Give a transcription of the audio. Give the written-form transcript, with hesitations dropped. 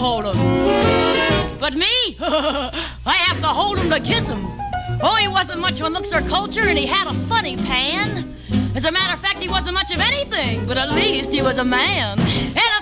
hold him. But me, I have to hold him to kiss him. Oh, he wasn't much on looks or culture, and he had a funny pan. As a matter of fact, he wasn't much of anything, but at least he was a man. And